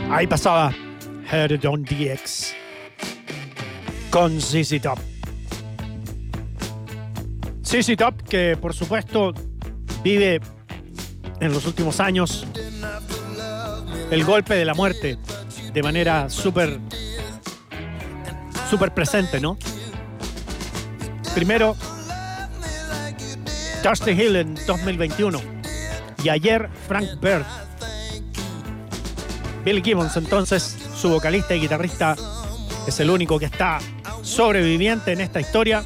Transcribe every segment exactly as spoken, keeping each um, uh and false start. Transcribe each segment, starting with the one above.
Ahí pasaba Heard on D X con Z Z Top. Z Z Top, que por supuesto vive en los últimos años el golpe de la muerte de manera súper súper presente, ¿no? Primero Dusty Hill en dos mil veintiuno y ayer Frank Bird. Bill Gibbons, entonces, su vocalista y guitarrista, es el único que está sobreviviente en esta historia.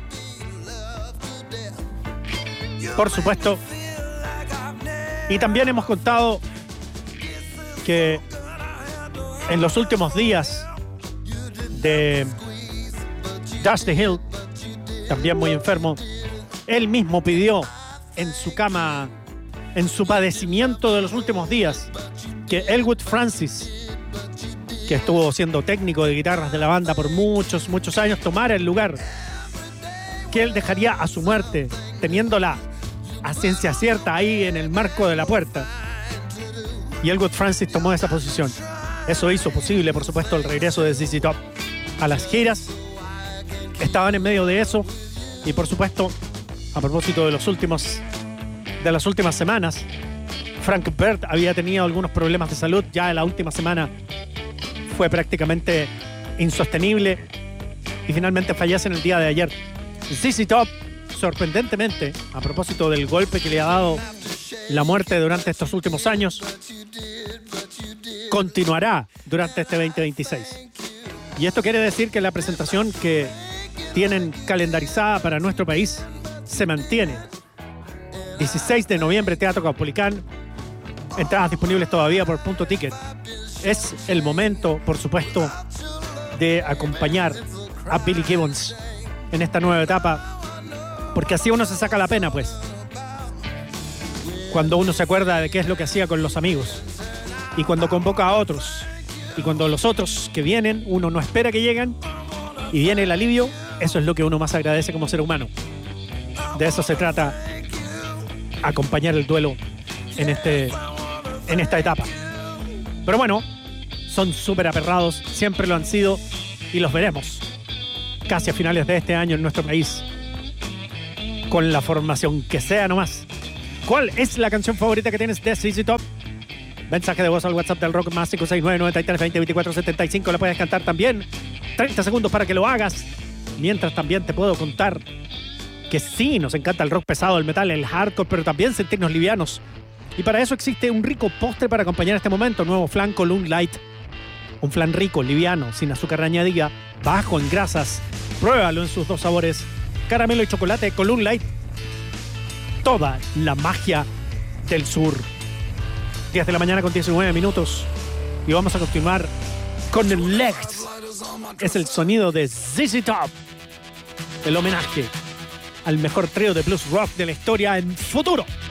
Por supuesto. Y también hemos contado que en los últimos días de Dusty Hill, también muy enfermo, él mismo pidió en su cama, en su padecimiento de los últimos días, que Elwood Francis, que estuvo siendo técnico de guitarras de la banda por muchos, muchos años, tomara el lugar que él dejaría a su muerte, teniéndola a ciencia cierta ahí en el marco de la puerta. Y Elwood Francis tomó esa posición. Eso hizo posible, por supuesto, el regreso de Z Z Top a las giras. Estaban en medio de eso y, por supuesto, a propósito de los últimos de las últimas semanas, Frank Bird había tenido algunos problemas de salud. Ya en la última semana fue prácticamente insostenible y finalmente fallece en el día de ayer. Z Z Top, sorprendentemente, a propósito del golpe que le ha dado la muerte durante estos últimos años, continuará durante este veinte veintiséis. Y esto quiere decir que la presentación que tienen calendarizada para nuestro país se mantiene. dieciséis de noviembre, Teatro Caupolicán. Entradas disponibles todavía por Punto Ticket. Es el momento, por supuesto, de acompañar a Billy Gibbons en esta nueva etapa, porque así uno se saca la pena, pues, cuando uno se acuerda de qué es lo que hacía con los amigos y cuando convoca a otros y cuando los otros que vienen uno no espera que lleguen y viene el alivio. Eso es lo que uno más agradece como ser humano. De eso se trata, acompañar el duelo en, este, en esta etapa. Pero bueno, son súper aperrados, siempre lo han sido y los veremos casi a finales de este año en nuestro país, con la formación que sea nomás. ¿Cuál es la canción favorita que tienes de Z Z Top? Mensaje de voz al WhatsApp del Rock más cinco seis nueve, nueve tres, veinte, veinticuatro, setenta y cinco. La puedes cantar también. treinta segundos para que lo hagas. Mientras también te puedo contar que sí, nos encanta el rock pesado, el metal, el hardcore, pero también sentirnos livianos. Y para eso existe un rico postre para acompañar este momento. Nuevo flan Column Light. Un flan rico, liviano, sin azúcar añadida, bajo en grasas. Pruébalo en sus dos sabores. Caramelo y chocolate, Column Light. Toda la magia del sur. diez de la mañana con diecinueve minutos. Y vamos a continuar con el Legs. Es el sonido de Z Z Top. El homenaje al mejor trío de blues rock de la historia en Futuro.